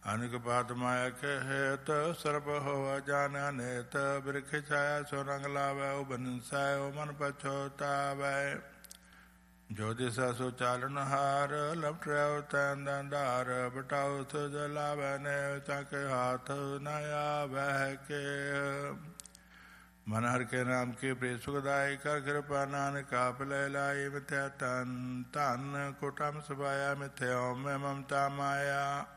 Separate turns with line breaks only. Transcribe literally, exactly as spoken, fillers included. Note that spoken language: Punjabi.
ਅਨਿਕ ਪਾਤ ਮਾਇਆ ਕੇ ਹੇਤ ਸਰਬ ਹੋਵਾ ਜਾਣਿਆ ਨੇਤ ਬਿਰਖ ਛਾਇਆ ਸੋ ਰੰਗ ਲਾਵੈ ਉਹ ਬਨਸੈ ਉਹ ਮਨ ਪਛੋਤਾਵੈ ਜੋ ਦਿਸਾ ਸੋ ਚਾਲਨ ਹਾਰ ਲਪਟਿਆ ਤੈਨ ਦੰਦਾਰ ਬਟਾਉ ਸੋ ਜਲਾਵੈ ਨੇ ਚਾਕੇ ਹਾਥ ਨ ਆਵੈ ਕੇ ਮਨ ਹਰ ਕੇ ਨਾਮ ਕੀ ਪ੍ਰਿਯ ਸੁਖਦਾਈ ਕਰ ਕਿਰਪਾ ਨਾਨਕ ਆਪ ਲੈ ਲਾਈ ਮਿਥਿਆ ਤਨ ਧਨ ਕੋਟਮ ਸਬਾਇਆ ਮਿਥਿਆ ਮੈਂ ਮਮਤਾ ਮਾਇਆ